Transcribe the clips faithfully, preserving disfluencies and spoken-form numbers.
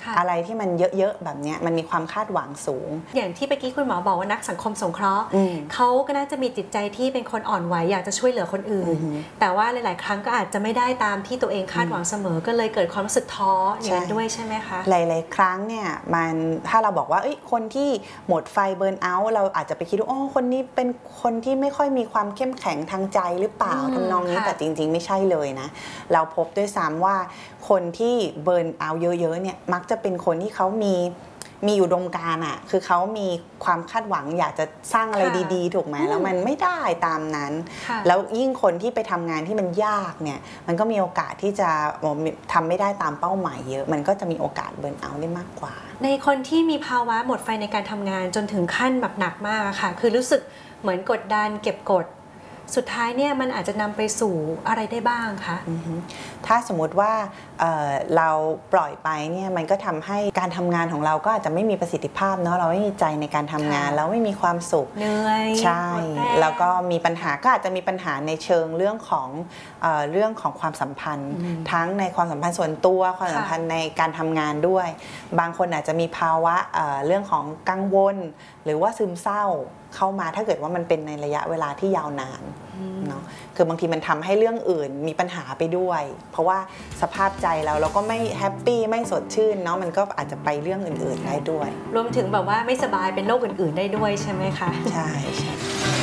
อะไรที่มันเยอะๆแบบนี้มันมีความคาดหวังสูงอย่างที่เมื่อกี้คุณหมอบอกว่านักสังคมสงเคราะห์เขาก็น่าจะมีจิตใจที่เป็นคนอ่อนไหวอยากจะช่วยเหลือคนอื่นแต่ว่าหลายๆครั้งก็อาจจะไม่ได้ตามที่ตัวเองคาดหวังเสมอก็เลยเกิดความรู้สึกท้ออย่างนั้นด้วยใช่ไหมคะหลายๆครั้งเนี่ยมันถ้าเราบอกว่าคนที่หมดไฟเบิร์นเอาท์เราอาจจะไปคิดว่าอ๋อคนนี้เป็นคนที่ไม่ค่อยมีความเข้มแข็งทางใจหรือเปล่าทำนองนี้แต่จริงๆไม่ใช่เลยนะเราพบด้วยซ้ำว่าคนที่เบิร์นเอาท์เยอะๆเนี่ยมักจะเป็นคนที่เขามีมีอุดมการณ์อ่ะคือเขามีความคาดหวังอยากจะสร้างอะไรดีๆถูกไหมแล้วมันไม่ได้ตามนั้นแล้วยิ่งคนที่ไปทำงานที่มันยากเนี่ยมันก็มีโอกาสที่จะทำไม่ได้ตามเป้าหมายเยอะมันก็จะมีโอกาสเบิร์นเอาท์ได้มากกว่าในคนที่มีภาวะหมดไฟในการทำงานจนถึงขั้นแบบหนักมากค่ะคือรู้สึกเหมือนกดดันเก็บกดสุดท้ายเนี่ยมันอาจจะนำไปสู่อะไรได้บ้างคะถ้าสมมติว่า เ, เราปล่อยไปเนี่ยมันก็ทำให้การทำงานของเราก็อาจจะไม่มีประสิทธิภาพเนาะเราไม่มีใจในการทำงานเราไม่มีความสุขเหนื่อยใช่แล้วก็มีปัญหาก็อาจจะมีปัญหาในเชิงเรื่องของเอเรื่องของความสัมพันธ์ทั้งในความสัมพันธ์ส่วนตัวความสัมพันธ์ในการทำงานด้วยบางคนอาจจะมีภาวะ เ, เรื่องของกังวลหรือว่าซึมเศร้าเข้ามาถ้าเกิดว่ามันเป็นในระยะเวลาที่ยาวนานเนาะคือบางทีมันทำให้เรื่องอื่นมีปัญหาไปด้วยเพราะว่าสภาพใจเราเราก็ไม่แฮปปี้ไม่สดชื่นเนาะมันก็อาจจะไปเรื่องอื่นๆได้ด้วยรวมถึงแบบว่าไม่สบายเป็นโรคอื่นๆได้ด้วยใช่ไหมคะใช่ใช่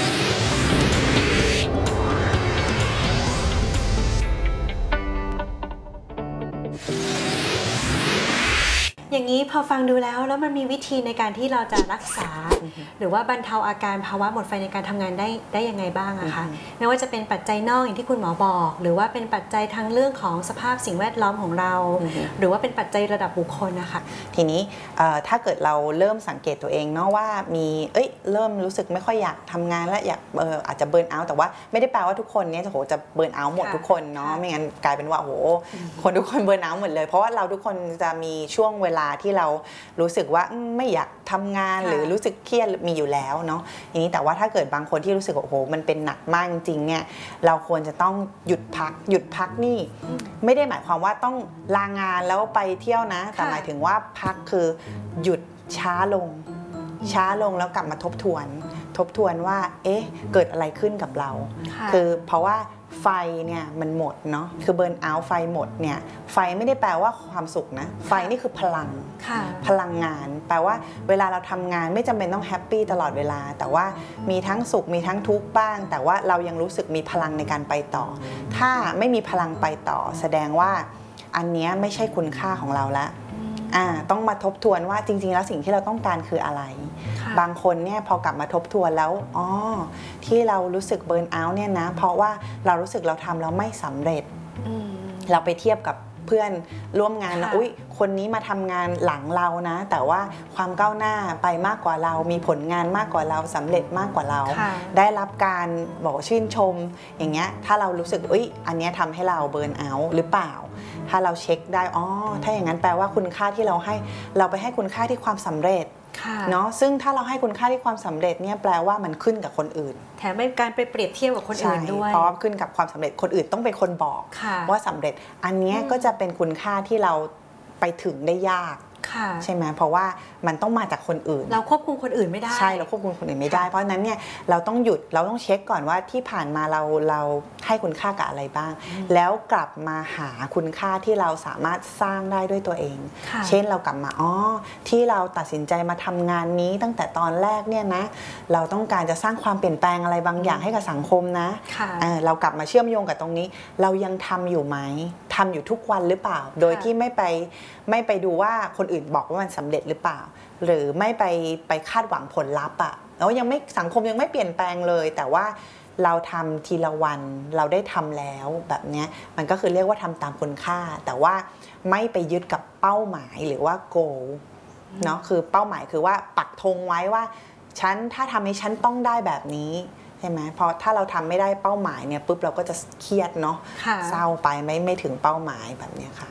อย่างนี้พอฟังดูแล้วแล้วมันมีวิธีในการที่เราจะรักษา หรือว่าบรรเทาอาการภาวะหมดไฟในการทำงานได้ได้ยังไงบ้างอะคะไม่ว่าจะเป็นปัจจัยนอกอย่างที่คุณหมอบอกหรือว่าเป็นปัจจัยทางเรื่องของสภาพสิ่งแวดล้อมของเราหรือว่าเป็นปัจจัยระดับบุคคลนะคะทีนี้ถ้าเกิดเราเริ่มสังเกตตัวเองเนาะว่ามีเอ้ยเริ่มรู้สึกไม่ค่อยอยากทำงานและอยากเอออาจจะเบิร์นเอาท์แต่ว่าไม่ได้แปลว่าทุกคนเนี่ยจะโหจะเบิร์นเอาท์หมดทุกคนเนาะไม่งั้นกลายเป็นว่าโหคนทุกคนเบิร์นเอาท์หมดเลยเพราะว่าเราทุกคนจะมีช่วงเวลาที่เรารู้สึกว่าไม่อยากทำงานหรือรู้สึกเครียดมีอยู่แล้วเนาะอย่างนี้แต่ว่าถ้าเกิดบางคนที่รู้สึกว่าโอ้โหมันเป็นหนักมากจริงเนี่ยเราควรจะต้องหยุดพักหยุดพักนี่ไม่ได้หมายความว่าต้องลางานแล้วไปเที่ยวนะแต่หมายถึงว่าพักคือหยุดช้าลงช้าลงแล้วกลับมาทบทวนทบทวนว่าเอ๊ะเกิดอะไรขึ้นกับเราคือเพราะว่าไฟเนี่ยมันหมดเนาะคือเบิร์นเอาท์ไฟหมดเนี่ยไฟไม่ได้แปลว่าความสุขนะไฟนี่คือพลังพลังงานแปลว่าเวลาเราทำงานไม่จำเป็นต้องแฮปปี้ตลอดเวลาแต่ว่ามีทั้งสุขมีทั้งทุกข์บ้างแต่ว่าเรายังรู้สึกมีพลังในการไปต่อถ้าไม่มีพลังไปต่อแสดงว่าอันนี้ไม่ใช่คุณค่าของเราละอ่าต้องมาทบทวนว่าจริงๆแล้วสิ่งที่เราต้องการคืออะไรบางคนเนี่ยพอกลับมาทบทวนแล้วอ๋อที่เรารู้สึกเบิร์นเอาท์เนี่ยนะเพราะว่าเรารู้สึกเราทำแล้วไม่สำเร็จเราไปเทียบกับเพื่อนร่วมงานนะอุ๊ยคนนี้มาทำงานหลังเรานะแต่ว่าความก้าวหน้าไปมากกว่าเรามีผลงานมากกว่าเราสำเร็จมากกว่าเราได้รับการบอกชื่นชมอย่างเงี้ยถ้าเรารู้สึกอุ๊ยอันนี้ทำให้เราเบิร์นเอาท์หรือเปล่าถ้าเราเช็คได้อ๋อถ้าอย่างนั้นแปลว่าคุณค่าที่เราให้เราไปให้คุณค่าที่ความสำเร็จเนาะซึ่งถ้าเราให้คุณค่าที่ความสำเร็จเนี่ยแปลว่ามันขึ้นกับคนอื่นแถมเป็นการไปเปรียบเทียบกับคนอื่นด้วยเพราะขึ้นกับความสำเร็จคนอื่นต้องเป็นคนบอกว่าสำเร็จอันนี้ก็จะเป็นคุณค่าที่เราไปถึงได้ยากใช่ไหมเพราะว่ามันต้องมาจากคนอื่นเราควบคุมคนอื่นไม่ได้ใช่เราควบคุมคนอื่นไม่ได้เพราะฉะนั้นเนี่ยเราต้องหยุดเราต้องเช็คก่อนว่าที่ผ่านมาเราเราให้คุณค่ากับอะไรบ้างแล้วกลับมาหาคุณค่าที่เราสามารถสร้างได้ด้วยตัวเองเช่นเรากลับมาอ๋อที่เราตัดสินใจมาทำงานนี้ตั้งแต่ตอนแรกเนี่ยนะเราต้องการจะสร้างความเปลี่ยนแปลงอะไรบางอย่างให้กับสังคมนะเออเรากลับมาเชื่อมโยงกับตรงนี้เรายังทำอยู่ไหมทำอยู่ทุกวันหรือเปล่าโดยที่ไม่ไปไม่ไปดูว่าคนอื่นบอกว่ามันสำเร็จหรือเปล่าหรือไม่ไปไปคาดหวังผลลัพธ์อ่ะแล้วยังไม่สังคมยังไม่เปลี่ยนแปลงเลยแต่ว่าเราทำทีละวันเราได้ทำแล้วแบบนี้มันก็คือเรียกว่าทำตามคุณค่าแต่ว่าไม่ไปยึดกับเป้าหมายหรือว่า goal เนาะคือเป้าหมายคือว่าปักธงไว้ว่าฉันถ้าทำให้ฉันต้องได้แบบนี้ใช่ไหมเพราะถ้าเราทำไม่ได้เป้าหมายเนี่ยปุ๊บเราก็จะเครียดเนาะเศร้าไปไม่ไม่ถึงเป้าหมายแบบนี้ค่ะ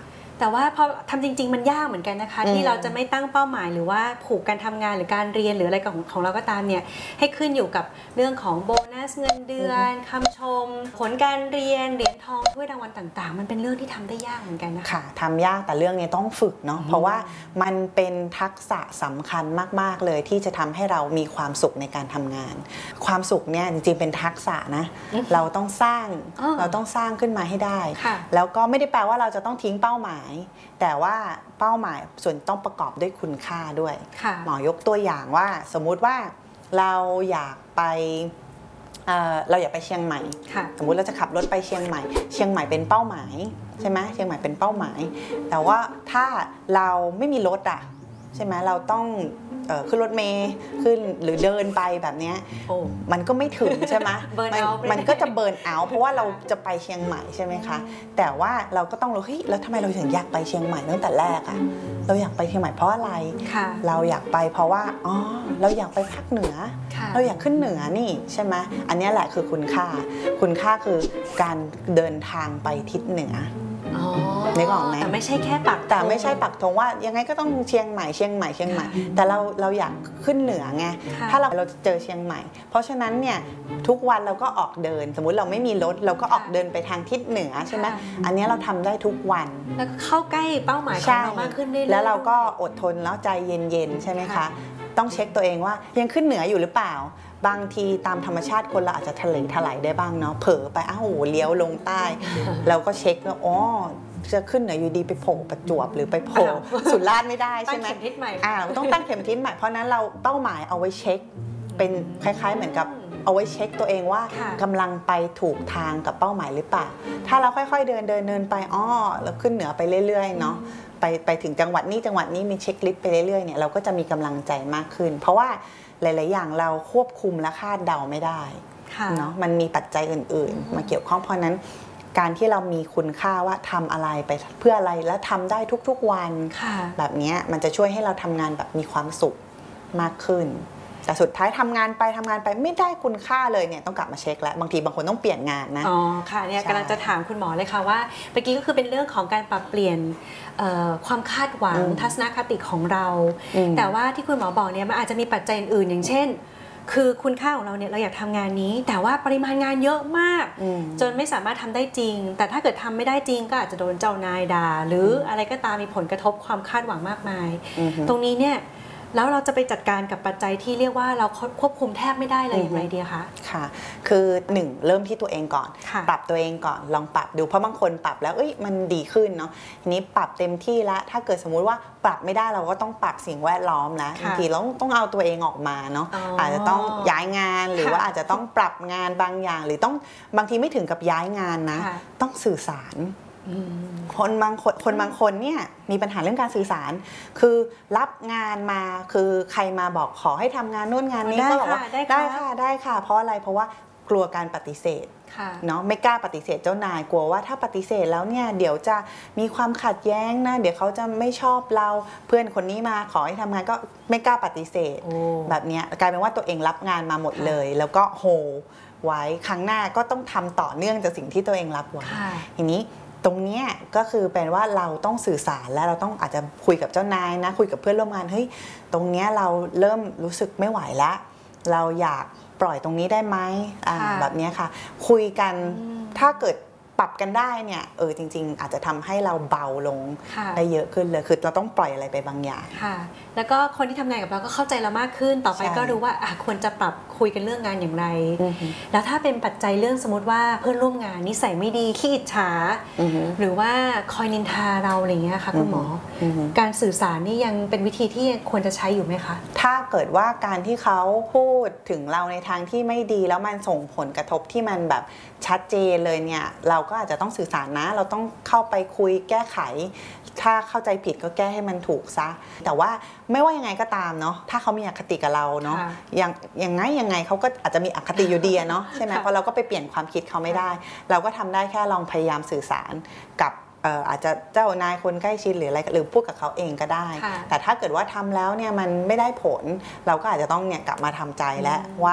แต่ว่าพอทำจริงๆมันยากเหมือนกันนะคะที่เราจะไม่ตั้งเป้าหมายหรือว่าผูกการทำงานหรือการเรียนหรืออะไรของของเราก็ตามเนี่ยให้ขึ้นอยู่กับเรื่องของโบนัสเงินเดือนคำชมผลการเรียนเหรียญทองถ้วยรางวัลต่างๆมันเป็นเรื่องที่ทำได้ยากเหมือนกันนะคะค่ะทำยากแต่เรื่องนี้ต้องฝึกเนาะเพราะว่ามันเป็นทักษะสำคัญมากๆเลยที่จะทำให้เรามีความสุขในการทำงานความสุขเนี่ยจริงๆเป็นทักษะนะเราต้องสร้างเราต้องสร้างขึ้นมาให้ได้แล้วก็ไม่ได้แปลว่าเราจะต้องทิ้งเป้าหมายแต่ว่าเป้าหมายส่วนต้องประกอบด้วยคุณค่าด้วยหมอยกตัวอย่างว่าสมมุติว่าเราอยากไปเอ่อเราอยากไปเชียงใหม่สมมุติเราจะขับรถไปเชียงใหม่เชียงใหม่เป็นเป้าหมายใช่ไหมเชียงใหม่เป็นเป้าหมายแต่ว่าถ้าเราไม่มีรถอ่ะใช่ไหมเราต้องเอ่อขึ้นรถเมล์ขึ้นหรือเดินไปแบบนี้มันก็ไม่ถึงใช่ไหม มันก็จะเบิร์นเอาท์เพราะว่าเราจะไปเชียงใหม่ใช่ไหมคะแต่ว่าเราก็ต้องรู้เฮ้ยแล้วทำไมเราถึงอยากไปเชียงใหม่ตั้งแต่แรกอ่ะเราอยากไปเชียงใหม่เพราะอะไรเราอยากไปเพราะว่าอ๋อเราอยากไปภาคเหนือเราอยากขึ้นเหนือนี่ใช่ไหมอันนี้แหละคือคุณค่าคุณค่าคือการเดินทางไปทิศเหนือนึกออกไหมแต่ไม่ใช่แค่ปักแต่ไม่ใช่ปักธงว่ายังไงก็ต้องเชียงใหม่เชียงใหม่เชียงใหม่แต่เราเราอยากขึ้นเหนือไงถ้าเราเราเจอเชียงใหม่เพราะฉะนั้นเนี่ยทุกวันเราก็ออกเดินสมมุติเราไม่มีรถเราก็ออกเดินไปทางทิศเหนือใช่ไหมอันนี้เราทำได้ทุกวันแล้วก็เข้าใกล้เป้าหมายของเรามากขึ้นเรื่อยๆแล้วเราก็อดทนแล้วใจเย็นๆใช่ไหมคะต้องเช็คตัวเองว่ายังขึ้นเหนืออยู่หรือเปล่าบางทีตามธรรมชาติคนเราอาจจะทะเลถลายได้บ้างเนาะเผลอไปอ้าวเลี้ยวลงใต้เราก็เช็คว่าอ๋อจะขึ้นเหนืออยู่ดีไปโผล่ประจวบหรือไปโผล่สุราษฎร์ไม่ได้ใช่ไหมตั้งเข็มทิศใหม่อ่าต้องตั้งเข็มทิศใหม่เพราะนั้นเราเป้าหมายเอาไว้เช็คเป็นคล้ายๆเหมือนกับเอาไว้เช็คตัวเองว่ากำลังไปถูกทางกับเป้าหมายหรือเปล่าถ้าเราค่อยๆเดินเดินเดินไปอ้อเราขึ้นเหนือไปเรื่อยๆเนาะไปไปถึงจังหวัดนี้จังหวัดนี้มีเช็คลิสต์ไปเรื่อยๆเนี่ยเราก็จะมีกำลังใจมากขึ้นเพราะว่าหลายๆอย่างเราควบคุมและคาดเดาไม่ได้เนาะมันมีปัจจัยอื่นๆมาเกี่ยวข้องเพราะนั้นการที่เรามีคุณค่าว่าทำอะไรไปเพื่ออะไรและทำได้ทุกๆวันแบบนี้มันจะช่วยให้เราทำงานแบบมีความสุขมากขึ้นแต่สุดท้ายทำงานไปทำงานไปไม่ได้คุณค่าเลยเนี่ยต้องกลับมาเช็คแล้วบางทีบางคนต้องเปลี่ยนงานนะอ๋อค่ะเนี่ยกำลังจะถามคุณหมอเลยค่ะว่าเมื่อกี้ก็คือเป็นเรื่องของการปรับเปลี่ยนความคาดหวังทัศนคติของเราแต่ว่าที่คุณหมอบอกเนี่ยมันอาจจะมีปัจจัยอื่นๆอย่างเช่นคือคุณค่าของเราเนี่ยเราอยากทำงานนี้แต่ว่าปริมาณงานเยอะมากจนไม่สามารถทำได้จริงแต่ถ้าเกิดทำไม่ได้จริงก็อาจจะโดนเจ้านายด่าหรืออะไรก็ตามมีผลกระทบความคาดหวังมากมายตรงนี้เนี่ยแล้วเราจะไปจัดการกับปัจจัยที่เรียกว่าเราควบคุมแทบไม่ได้เลยอย่างไรดีคะค่ะคือหนึ่งเริ่มที่ตัวเองก่อนปรับตัวเองก่อนลองปรับดูเพราะบางคนปรับแล้วเอ้ยมันดีขึ้นเนาะทีนี้ปรับเต็มที่แล้วถ้าเกิดสมมุติว่าปรับไม่ได้เราก็ต้องปรับสิ่งแวดล้อมแล้วบางทีเราต้องเอาตัวเองออกมาเนาะอาจจะต้องย้ายงานหรือว่าอาจจะต้องปรับงานบางอย่างหรือต้องบางทีไม่ถึงกับย้ายงานนะต้องสื่อสารคนบางคนคนบางคนเนี่ยมีปัญหาเรื่องการสื่อสารคือรับงานมาคือใครมาบอกขอให้ทำงานนู่นงานนี้ก็บอกว่าได้ค่ะได้ค่ะเพราะอะไรเพราะว่ากลัวการปฏิเสธเนาะไม่กล้าปฏิเสธเจ้านายกลัวว่าถ้าปฏิเสธแล้วเนี่ยเดี๋ยวจะมีความขัดแย้งนะเดี๋ยวเขาจะไม่ชอบเราเพื่อนคนนี้มาขอให้ทำงานก็ไม่กล้าปฏิเสธแบบนี้กลายเป็นว่าตัวเองรับงานมาหมดเลยแล้วก็โฮไว้ครั้งหน้าก็ต้องทำต่อเนื่องจากสิ่งที่ตัวเองรับไว้ทีนี้ตรงนี้ก็คือเป็นว่าเราต้องสื่อสารและเราต้องอาจจะคุยกับเจ้านายนะคุยกับเพื่อนร่วมงานเฮ้ยตรงนี้เราเริ่มรู้สึกไม่ไหวแล้วเราอยากปล่อยตรงนี้ได้ไหมแบบนี้ค่ะคุยกันถ้าเกิดปรับกันได้เนี่ยเออจริงๆอาจจะทำให้เราเบาลงได้เยอะขึ้นเลยคือเราต้องปล่อยอะไรไปบางอย่างค่ะแล้วก็คนที่ทำงานกับเราก็เข้าใจเรามากขึ้นต่อไปก็รู้ว่าควรจะปรับคุยกันเรื่องงานอย่างไรแล้วถ้าเป็นปัจจัยเรื่องสมมติว่าเพื่อนร่วมงานนิสัยไม่ดีขี้อิจฉาหรือว่าคอยนินทาเราอะไรเงี้ยค่ะคุณหมอการสื่อสารนี่ยังเป็นวิธีที่ควรจะใช้อยู่ไหมคะถ้าเกิดว่าการที่เขาพูดถึงเราในทางที่ไม่ดีแล้วมันส่งผลกระทบที่มันแบบชัดเจนเลยเนี่ยเราก็อาจจะต้องสื่อสารนะเราต้องเข้าไปคุยแก้ไขถ้าเข้าใจผิดก็แก้ให้มันถูกซะแต่ว่าไม่ว่ายังไงก็ตามเนาะถ้าเขามีอคติกับเราเนาะยังยังไงยังไงเขาก็อาจจะมีอคติอยู่ดีเนาะใช่ไหมเพราะเราก็ไปเปลี่ยนความคิดเขาไม่ได้เราก็ทำได้แค่ลองพยายามสื่อสารกับอาจจะเจ้านายคนใกล้ชิดหรืออะไรหรือพูดกับเขาเองก็ได้แต่ถ้าเกิดว่าทำแล้วเนี่ยมันไม่ได้ผลเราก็อาจจะต้องเนี่ยกลับมาทำใจแล้วว่า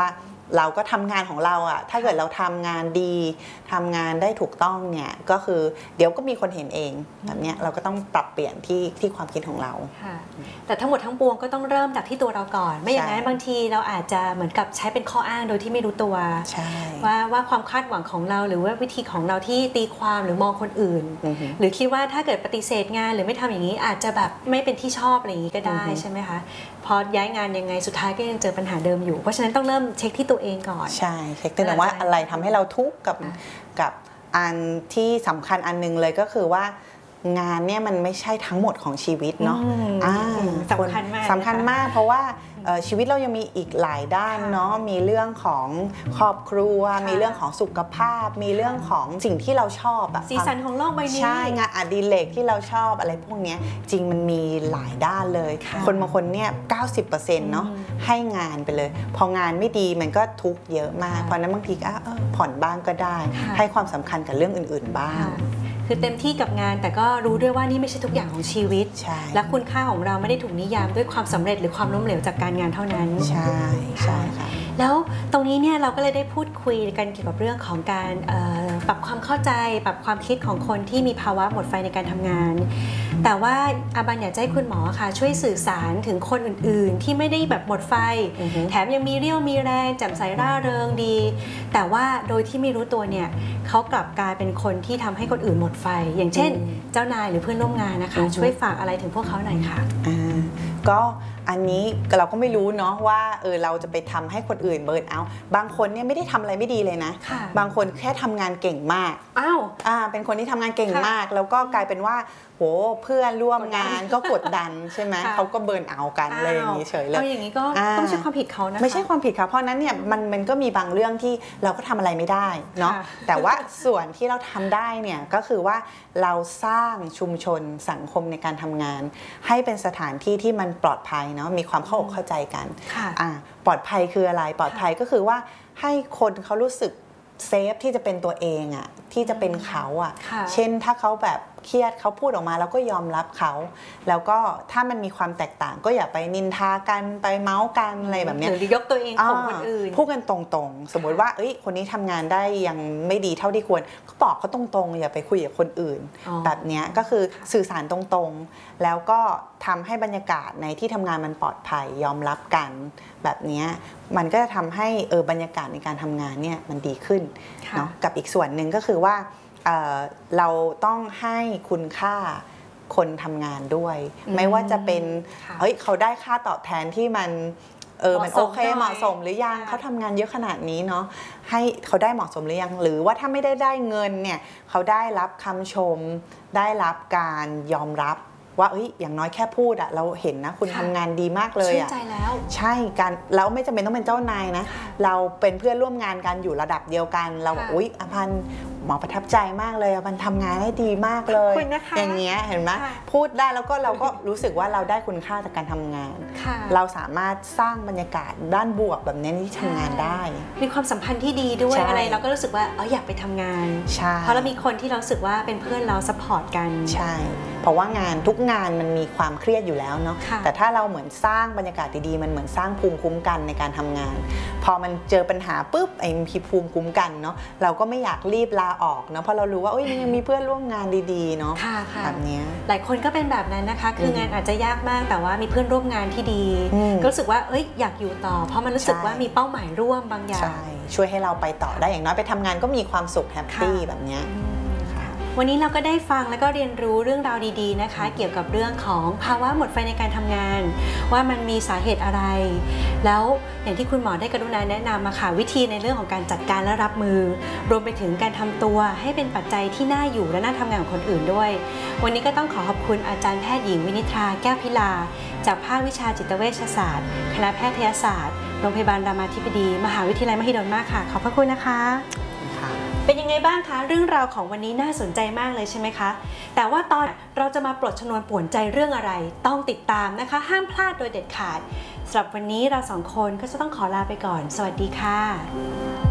เราก็ทำงานของเราอะถ้าเกิดเราทำงานดีทำงานได้ถูกต้องเนี่ยก็คือเดี๋ยวก็มีคนเห็นเองแบบเนี้ยเราก็ต้องปรับเปลี่ยนที่ที่ความคิดของเราค่ะแต่ทั้งหมดทั้งปวงก็ต้องเริ่มจากที่ตัวเราก่อนไม่อย่างนั้นบางทีเราอาจจะเหมือนกับใช้เป็นข้ออ้างโดยที่ไม่รู้ตัวว่าว่าความคาดหวังของเราหรือว่าวิธีของเราที่ตีความหรือมองคนอื่นหรือคิดว่าถ้าเกิดปฏิเสธงานหรือไม่ทำอย่างนี้อาจจะแบบไม่เป็นที่ชอบอะไรอย่างนี้ก็ได้ใช่ไหมคะพอย้ายงานยังไงสุดท้ายก็ยังเจอปัญหาเดิมอยู่เพราะฉะนั้นต้องเริ่มเช็คที่ตัวเองก่อนใช่เช็คแต่ว่าอะไรทำให้เราทุกข์กับกับอันที่สำคัญอันนึงเลยก็คือว่างานเนี่ยมันไม่ใช่ทั้งหมดของชีวิตเนาะสำคัญมากสำคัญมากเพราะว่าชีวิตเรายังมีอีกหลายด้านเนาะมีเรื่องของครอบครัวมีเรื่องของสุขภาพมีเรื่องของสิ่งที่เราชอบอะสีสันของโลกใบนี้ใช่งานอดิเรกที่เราชอบอะไรพวกนี้จริงมันมีหลายด้านเลยคนบางคนเนี่ย เก้าสิบเปอร์เซ็นต์ เนาะให้งานไปเลยพองานไม่ดีมันก็ทุกข์เยอะมากเพราะนั้นบางทีก็ผ่อนบ้างก็ได้ให้ความสำคัญกับเรื่องอื่นๆบ้างคือเต็มที่กับงานแต่ก็รู้ด้วยว่านี่ไม่ใช่ทุกอย่างของชีวิตและคุณค่าของเราไม่ได้ถูกนิยามด้วยความสำเร็จหรือความล้มเหลวจากการงานเท่านั้นใช่ใช่ค่ะแล้วตรงนี้เนี่ยเราก็เลยได้พูดคุยกันเกี่ยวกับเรื่องของการปรับความเข้าใจปรับความคิดของคนที่มีภาวะหมดไฟในการทำงานแต่ว่าอาบันอยากให้คุณหมอค่ะช่วยสื่อสารถึงคนอื่นๆที่ไม่ได้แบบหมดไฟแถมยังมีเรี่ยวมีแรงแจ่มใสร่าเริงดีแต่ว่าโดยที่ไม่รู้ตัวเนี่ยเขากลับกลายเป็นคนที่ทำให้คนอื่นหมดไฟอย่างเช่นเจ้านายหรือเพื่อนร่วมงานนะคะช่วยฝากอะไรถึงพวกเขาหน่อยค่ะก็อันนี้เราก็ไม่รู้เนาะว่าเออเราจะไปทำให้คนอื่นเบิร์นเอาท์บางคนเนี่ยไม่ได้ทำอะไรไม่ดีเลยนะบางคนแค่ทำงานเก่งมากอ้าวอ่าเป็นคนที่ทำงานเก่งมากแล้วก็กลายเป็นว่าโหเพื่อนร่วมงานก็กดดันใช่ไหมเขาก็เบิร์นเอาท์กันเลยอย่างนี้เฉยเลยเอาอย่างนี้ก็ต้องไม่ใช่ความผิดเขานะคะไม่ใช่ความผิดเขาเพราะนั้นเนี่ยมันมันก็มีบางเรื่องที่เราก็ทำอะไรไม่ได้เนาะแต่ว่าส่วนที่เราทำได้เนี่ยก็คือว่าเราสร้างชุมชนสังคมในการทำงานให้เป็นสถานที่ที่มันปลอดภัยเนาะมีความเข้าอกเข้าใจกันอ่าปลอดภัยคืออะไรปลอดภัยก็คือว่าให้คนเขารู้สึกเซฟที่จะเป็นตัวเองอะที่จะเป็นเขาอะเช่นถ้าเขาแบบเครียดเขาพูดออกมาแล้วก็ยอมรับเขาแล้วก็ถ้ามันมีความแตกต่างก็อย่าไปนินทากันไปเมาส์กันอะไรแบบนี้หรือยกตัวเองของคนอื่นพูดกันตรงๆสมมติว่าเอ้ยคนนี้ทำงานได้ยังไม่ดีเท่าที่ควรก็บอกเขาตรงๆอย่าไปคุยกับคนอื่นแบบนี้ก็คือสื่อสารตรงๆแล้วก็ทำให้บรรยากาศในที่ทำงานมันปลอดภัยยอมรับกันแบบนี้มันก็จะทำให้เออบรรยากาศในการทำงานเนี่ยมันดีขึ้นเนาะกับอีกส่วนหนึ่งก็คือว่าเ, เราต้องให้คุณค่าคนทำงานด้วยไม่ว่าจะเป็นเฮ้ยเขาได้ค่าตอบแทนที่มันเออมันโอเคเหมาะสมหรือยังเขาทำงานเยอะขนาดนี้เนาะให้เขาได้เหมาะสมหรือยังหรือว่าถ้าไม่ได้ได้เงินเนี่ยเขาได้รับคำชมได้รับการยอมรับว่าเอ้ยอย่างน้อยแค่พูดอะเราเห็นนะคุณทำงานดีมากเลยอะชื่นใจแล้วใช่การแล้วไม่จำเป็นต้องเป็นเจ้านายนะเราเป็นเพื่อนร่วมงานกันอยู่ระดับเดียวกันเราอุ้ยอภันหมอประทับใจมากเลยอภันทำงานได้ดีมากเลยอย่างเงี้ยเห็นไหมพูดได้แล้วก็เราก็รู้สึกว่าเราได้คุณค่าจากการทำงานเราสามารถสร้างบรรยากาศด้านบวกแบบนี้ที่ทำงานได้มีความสัมพันธ์ที่ดีด้วยอะไรเราก็รู้สึกว่าเอออยากไปทำงานเพราะเรามีคนที่เราสึกว่าเป็นเพื่อนเราซัพพอร์ตกันใช่เพราะว่างานทุกงานมันมีความเครียดอยู่แล้วเนาะแต่ถ้าเราเหมือนสร้างบรรยากาศดีๆมันเหมือนสร้างภูมิคุ้มกันในการทำงานพอมันเจอปัญหาปุ๊บไอ้มีภูมิคุ้มกันเนาะเราก็ไม่อยากรีบลาออกเนาะเพราะเรารู้ว่าโอ้ยยังมีเพื่อนร่วมงานดีๆเนาะแบบนี้หลายคนก็เป็นแบบนั้นนะคะคืองานอาจจะยากมากแต่ว่ามีเพื่อนร่วมงานที่ดีก็รู้สึกว่าเอ้ยอยากอยู่ต่อเพราะมันรู้สึกว่ามีเป้าหมายร่วมบางอย่างช่วยให้เราไปต่อได้อย่างน้อยไปทำงานก็มีความสุขแฮปปี้แบบนี้วันนี้เราก็ได้ฟังและก็เรียนรู้เรื่องราวดีๆนะคะเกี่ยวกับเรื่องของภาวะหมดไฟในการทำงานว่ามันมีสาเหตุอะไรแล้วอย่างที่คุณหมอได้กรุณาแนะนำมาค่ะวิธีในเรื่องของการจัดการและรับมือรวมไปถึงการทำตัวให้เป็นปัจจัยที่น่าอยู่และน่าทำงานของคนอื่นด้วยวันนี้ก็ต้องขอขอบคุณอาจารย์แพทย์หญิงวินิธราแก้วพิลาจากภาควิชาจิตเวชศาสตร์คณะแพทยศาสตร์โรงพยาบาลรามาธิบดีมหาวิทยาลัยมหิดลมากค่ะขอบพระคุณนะคะเป็นยังไงบ้างคะเรื่องราวของวันนี้น่าสนใจมากเลยใช่ไหมคะแต่ว่าตอนเราจะมาปลดชนวนป่วนใจเรื่องอะไรต้องติดตามนะคะห้ามพลาดโดยเด็ดขาดสำหรับวันนี้เราสองคนก็จะต้องขอลาไปก่อนสวัสดีค่ะ